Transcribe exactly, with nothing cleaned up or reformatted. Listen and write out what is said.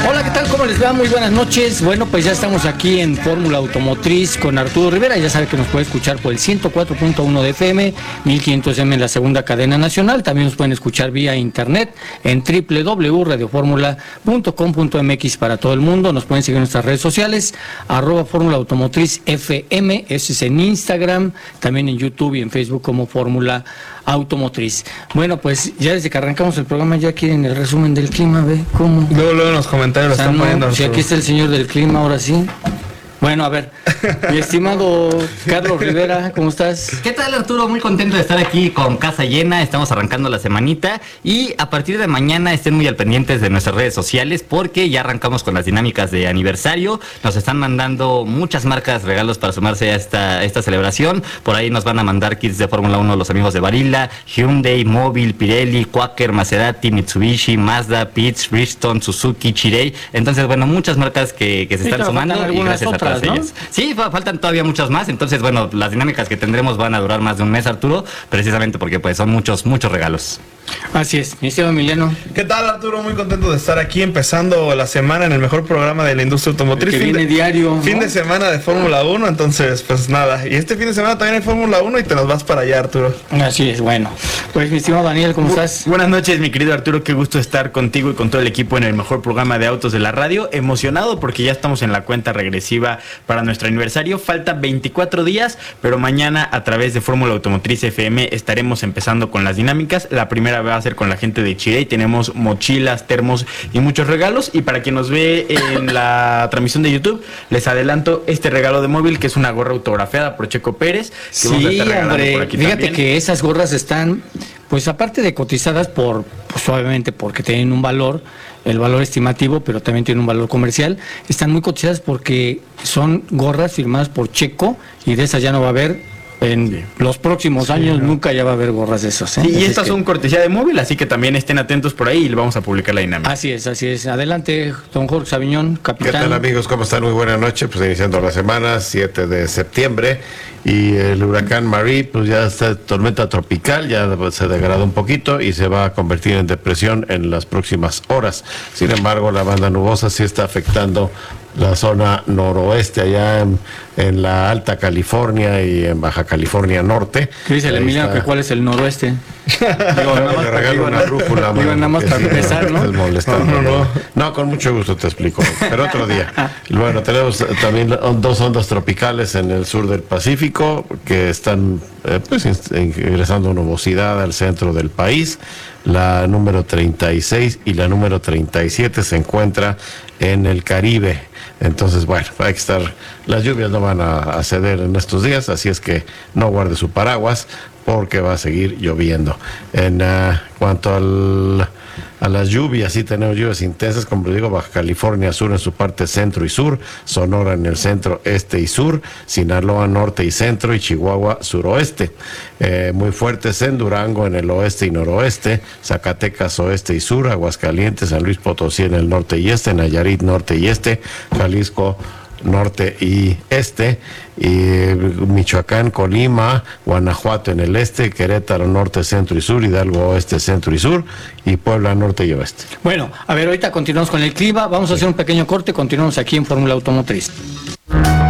Hola, ¿qué tal? ¿Cómo les va? Muy buenas noches. Bueno, pues ya estamos aquí en Fórmula Automotriz con Arturo Rivera. Ya sabe que nos puede escuchar por el ciento cuatro punto uno de F M, mil quinientos M en la segunda cadena nacional. También nos pueden escuchar vía internet en doble u doble u doble u punto radio fórmula punto com punto m x para todo el mundo. Nos pueden seguir en nuestras redes sociales, arroba Fórmula Automotriz F M, ese es en Instagram, también en YouTube y en Facebook como Fórmula Automotriz. Bueno, pues ya desde que arrancamos el programa ya quieren el resumen del clima, ¿ve? ¿Cómo? Luego, luego en los comentarios lo están no, poniendo. Si aquí está el señor del clima, ahora sí. Bueno, a ver, mi estimado Carlos Rivera, ¿cómo estás? ¿Qué tal, Arturo? Muy contento de estar aquí con casa llena, estamos arrancando la semanita y a partir de mañana estén muy al pendientes de nuestras redes sociales porque ya arrancamos con las dinámicas de aniversario, nos están mandando muchas marcas regalos para sumarse a esta, esta celebración, por ahí nos van a mandar kits de Fórmula uno los amigos de Barilla, Hyundai, Móvil, Pirelli, Quaker, Maserati, Mitsubishi, Mazda, Pitts, Bridgestone, Suzuki, Chirey, entonces bueno, muchas marcas que, que se Sí, están sumando y gracias a todas. ¿no? Sí, faltan todavía muchas más, entonces bueno, las dinámicas que tendremos van a durar más de un mes, Arturo, precisamente porque pues son muchos, muchos regalos. Así es, mi estimado Emiliano. ¿Qué tal, Arturo? Muy contento de estar aquí empezando la semana en el mejor programa de la industria automotriz. El que fin viene de, diario, Fin ¿no? de semana de Fórmula uno, entonces pues nada. Y este fin de semana también hay Fórmula uno y te nos vas para allá, Arturo. Así es, bueno. Pues mi estimado Daniel, ¿cómo estás? Buenas noches, mi querido Arturo, qué gusto estar contigo y con todo el equipo en el mejor programa de autos de la radio. Emocionado porque ya estamos en la cuenta regresiva para nuestro aniversario. Faltan veinticuatro días, pero mañana a través de Fórmula Automotriz F M estaremos empezando con las dinámicas. La primera va a ser con la gente de Chirey. Tenemos mochilas, termos y muchos regalos. Y para quien nos ve en la transmisión de YouTube, les adelanto este regalo de móvil, que es una gorra autografiada por Checo Pérez. Que Sí, vamos a estar regalando hombre, por aquí fíjate también. que esas gorras están, pues aparte de cotizadas por, pues obviamente porque tienen un valor, el valor estimativo, pero también tienen un valor comercial, están muy cotizadas porque son gorras firmadas por Checo y de esas ya no va a haber en sí. los próximos sí, años, ¿no? Nunca ya va a haber gorras de esas, ¿eh? Sí, y Así estas es que... son cortesía de móvil, así que también estén atentos por ahí y le vamos a publicar la dinámica. Así es, así es. Adelante, don Jorge Sabiñón, capitán. ¿Qué tal, amigos? ¿Cómo están? Muy buena noche. Pues iniciando la semana, siete de septiembre, y el huracán Marie, pues ya está tormenta tropical, ya se degradó un poquito y se va a convertir en depresión en las próximas horas. Sin embargo, la banda nubosa sí está afectando la zona noroeste, allá en, en la Alta California y en Baja California Norte. ¿Qué dice el Emiliano? ¿Que cuál es el noroeste? Digo, nada más le regalo una rúcula. Digo, nada más para sí, empezar, ¿no? Es molestando, no, no, no. No, con mucho gusto te explico, pero otro día. Bueno, tenemos también dos ondas tropicales en el sur del Pacífico que están eh, pues ingresando nubosidad al centro del país. La número treinta y seis y la número treinta y siete se encuentra en el Caribe. Entonces, bueno, hay que estar, las lluvias no van a, a ceder en estos días, así es que no guarde su paraguas porque va a seguir lloviendo. En uh, cuanto al, a las lluvias, sí tenemos lluvias intensas, como les digo, Baja California Sur en su parte centro y sur, Sonora en el centro, este y sur, Sinaloa norte y centro y Chihuahua suroeste. Eh, muy fuertes en Durango en el oeste y noroeste, Zacatecas oeste y sur, Aguascalientes, San Luis Potosí en el norte y este, Nayarit norte y este, Jalisco norte y este, y Michoacán, Colima, Guanajuato en el este, Querétaro norte, centro y sur, Hidalgo oeste, centro y sur, y Puebla norte y oeste. Bueno, a ver, ahorita continuamos con el clima, vamos a hacer un pequeño corte, continuamos aquí en Fórmula Automotriz.